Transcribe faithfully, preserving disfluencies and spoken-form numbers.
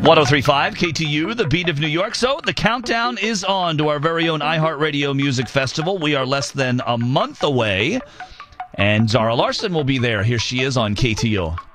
ten thirty-five K T U, the beat of New York. So the countdown is on to our very own iHeartRadio Music Festival. We are less than a month away, and Zara Larson will be there. Here she is on K T U.